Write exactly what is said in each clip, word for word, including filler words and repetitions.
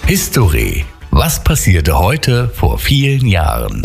History. Was passierte heute vor vielen Jahren?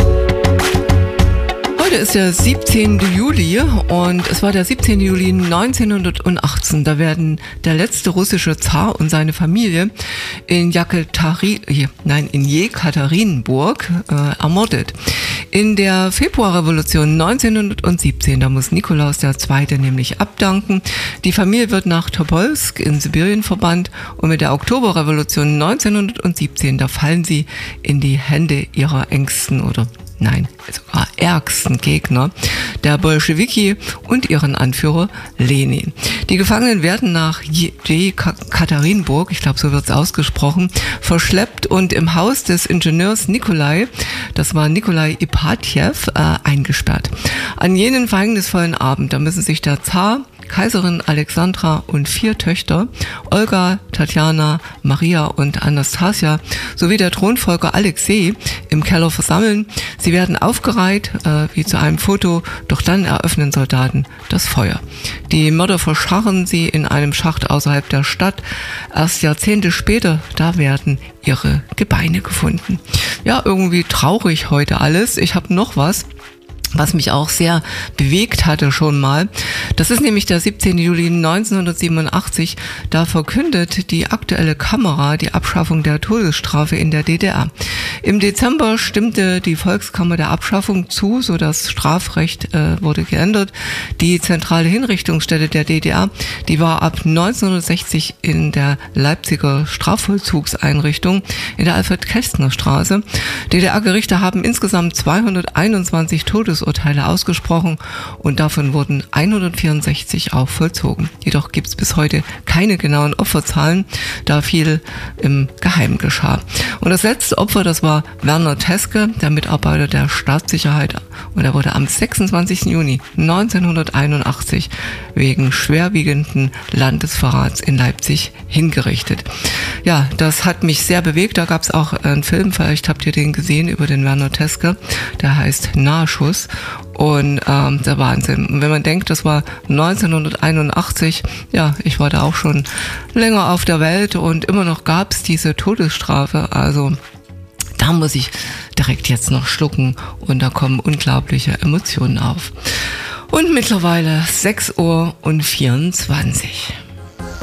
Heute ist der siebzehnte Juli und es war der siebzehnte Juli neunzehnhundertachtzehn. Da werden der letzte russische Zar und seine Familie in Jekateri, nein, in Jekaterinburg äh, ermordet. In der Februarrevolution neunzehnhundertsiebzehn, da muss Nikolaus der Zweite nämlich abdanken. Die Familie wird nach Tobolsk in Sibirien verbannt und mit der Oktoberrevolution neunzehnhundertsiebzehn, da fallen sie in die Hände ihrer engsten oder Nein, sogar ärgsten Gegner, der Bolschewiki und ihren Anführer Lenin. Die Gefangenen werden nach Jekaterinburg, ich glaube, so wird es ausgesprochen, verschleppt und im Haus des Ingenieurs Nikolai, das war Nikolai Ipatjew, äh, eingesperrt. An jenen verhängnisvollen Abend, da müssen sich der Zar, Kaiserin Alexandra und vier Töchter, Olga, Tatjana, Maria und Anastasia, sowie der Thronfolger Alexei im Keller versammeln. Sie werden aufgereiht, äh, wie zu einem Foto, doch dann eröffnen Soldaten das Feuer. Die Mörder verscharren sie in einem Schacht außerhalb der Stadt. Erst Jahrzehnte später, da werden ihre Gebeine gefunden. Ja, irgendwie traurig heute alles. Ich habe noch was, was mich auch sehr bewegt hatte schon mal. Das ist nämlich der siebzehnte Juli neunzehnhundertsiebenundachtzig. Da verkündet die aktuelle Kamera die Abschaffung der Todesstrafe in der D D R. Im Dezember stimmte die Volkskammer der Abschaffung zu, so das Strafrecht äh, wurde geändert. Die zentrale Hinrichtungsstätte der D D R, die war ab neunzehnhundertsechzig in der Leipziger Strafvollzugseinrichtung in der Alfred-Kästner-Straße. D D R-Gerichte haben insgesamt zweihunderteinundzwanzig Todesurteile Urteile ausgesprochen und davon wurden hundertvierundsechzig auch vollzogen. Jedoch gibt es bis heute keine genauen Opferzahlen, da viel im Geheimen geschah. Und das letzte Opfer, das war Werner Teske, der Mitarbeiter der Staatssicherheit, und er wurde am sechsundzwanzigsten Juni neunzehnhunderteinundachtzig wegen schwerwiegenden Landesverrats in Leipzig hingerichtet. Ja, das hat mich sehr bewegt. Da gab es auch einen Film, vielleicht habt ihr den gesehen, über den Werner Teske, der heißt Nahschuss. Und ähm, der Wahnsinn. Und wenn man denkt, das war neunzehnhunderteinundachtzig, ja, ich war da auch schon länger auf der Welt und immer noch gab es diese Todesstrafe. Also da muss ich direkt jetzt noch schlucken und da kommen unglaubliche Emotionen auf. Und mittlerweile sechs Uhr vierundzwanzig.